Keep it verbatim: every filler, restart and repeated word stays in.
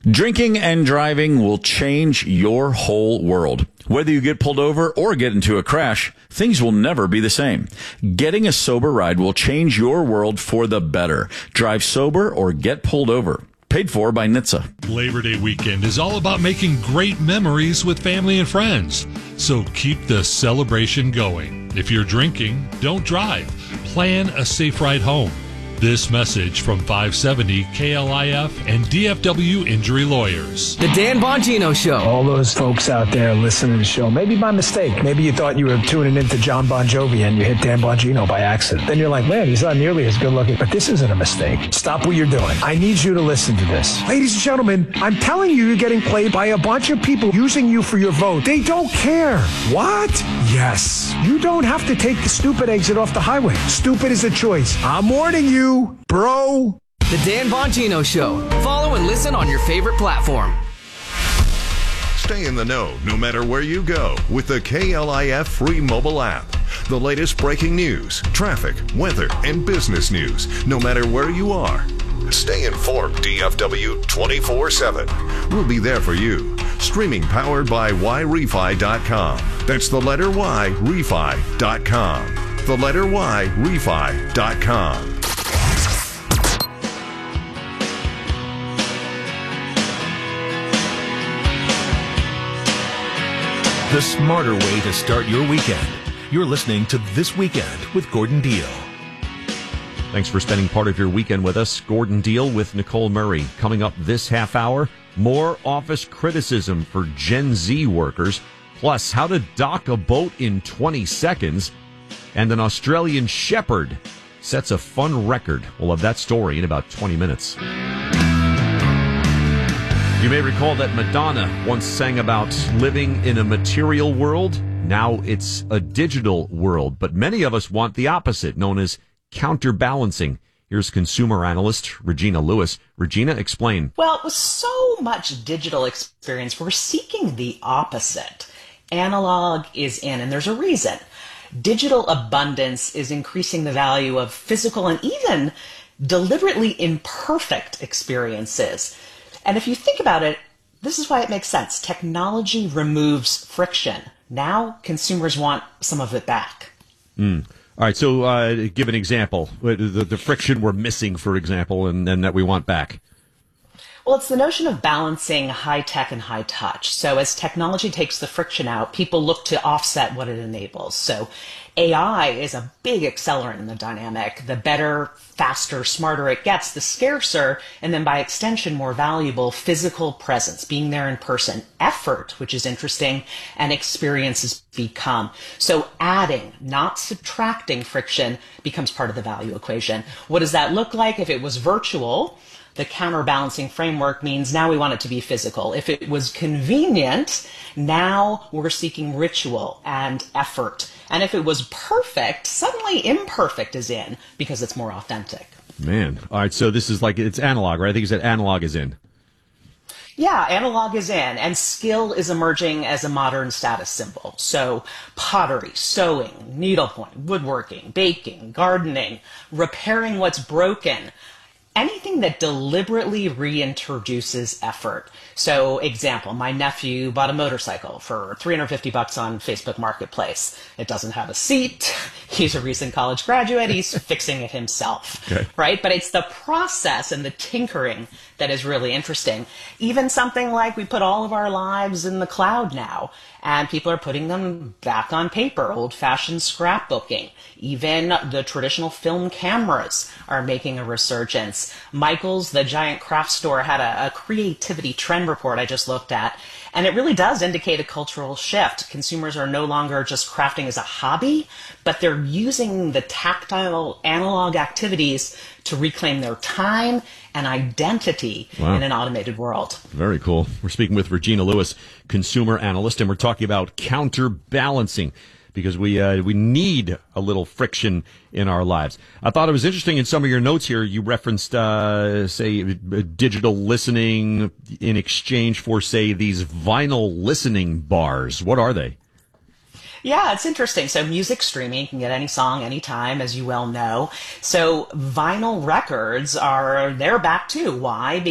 Drinking and driving will change your whole world. Whether you get pulled over or get into a crash, things will never be the same. Getting a sober ride will change your world for the better. Drive sober or get pulled over. Paid for by N H T S A. Labor Day weekend is all about making great memories with family and friends. So keep the celebration going. If you're drinking, don't drive. Plan a safe ride home. This message from five seventy K L I F and D F W Injury Lawyers. The Dan Bongino Show. All those folks out there listening to the show, maybe by mistake. Maybe you thought you were tuning into John Bon Jovi and you hit Dan Bongino by accident. Then you're like, man, he's not nearly as good looking. But this isn't a mistake. Stop what you're doing. I need you to listen to this. Ladies and gentlemen, I'm telling you, you're getting played by a bunch of people using you for your vote. They don't care. What? Yes. You don't have to take the stupid exit off the highway. Stupid is a choice. I'm warning you. Bro. The Dan Bongino Show. Follow and listen on your favorite platform. Stay in the know no matter where you go with the K L I F free mobile app. The latest breaking news, traffic, weather, and business news no matter where you are. Stay informed, D F W twenty-four seven. We'll be there for you. Streaming powered by Y Refi dot com. That's the letter Y, Refi dot com. The letter Y, Refi dot com. The smarter way to start your weekend. You're listening to This Weekend with Gordon Deal. Thanks for spending part of your weekend with us. Gordon Deal with Nicole Murray. Coming up this half hour, more office criticism for Gen Z workers, plus how to dock a boat in twenty seconds, and an Australian shepherd sets a fun record. We'll have that story in about twenty minutes. You may recall that Madonna once sang about living in a material world. Now it's a digital world, but many of us want the opposite, known as counterbalancing. Here's consumer analyst Regina Lewis. Regina, explain. Well, with so much digital experience, we're seeking the opposite. Analog is in, and there's a reason. Digital abundance is increasing the value of physical and even deliberately imperfect experiences. And if you think about it, this is why it makes sense. Technology removes friction. Now consumers want some of it back. Mm. All right, so uh, give an example. The, the friction we're missing, for example, and, and that we want back. Well, it's the notion of balancing high tech and high touch. So as technology takes the friction out, people look to offset what it enables. So A I is a big accelerant in the dynamic. The better, faster, smarter it gets, the scarcer, and then by extension, more valuable physical presence, being there in person, effort, which is interesting, and experiences become. So adding, not subtracting friction becomes part of the value equation. What does that look like? If it was virtual, the counterbalancing framework means now we want it to be physical. If it was convenient, now we're seeking ritual and effort. And if it was perfect, suddenly imperfect is in because it's more authentic. Man. All right, so this is like, it's analog, right? I think you said analog is in. Yeah, analog is in, and skill is emerging as a modern status symbol. So pottery, sewing, needlepoint, woodworking, baking, gardening, repairing what's broken, anything that deliberately reintroduces effort. So, example, my nephew bought a motorcycle for three hundred fifty bucks on Facebook Marketplace. It doesn't have a seat. He's a recent college graduate. He's fixing it himself, okay. Right? But it's the process and the tinkering that is really interesting. Even something like we put all of our lives in the cloud now, and people are putting them back on paper, old-fashioned scrapbooking. Even the traditional film cameras are making a resurgence. Michael's, the giant craft store, had a, a creativity trend report I just looked at, and it really does indicate a cultural shift. Consumers are no longer just crafting as a hobby, but they're using the tactile analog activities to reclaim their time and identity wow. in an automated world. Very cool. We're speaking with Regina Lewis, consumer analyst, and we're talking about counterbalancing because we uh, we need a little friction in our lives. I thought it was interesting in some of your notes here, you referenced, uh, say, digital listening in exchange for, say, these vinyl listening bars. What are they? Yeah, it's interesting. So music streaming, you can get any song anytime, as you well know. So vinyl records are, they're back too. Why?